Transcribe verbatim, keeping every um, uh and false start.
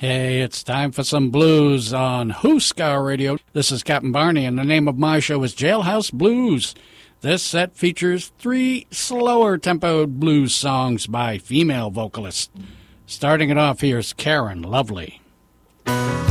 Hey, it's time for some blues on Huskar Radio. This is Captain Barney, and the name of my show is Jailhouse Blues. This set features three slower tempoed blues songs by female vocalists. Starting it off, here's Karen Lovely.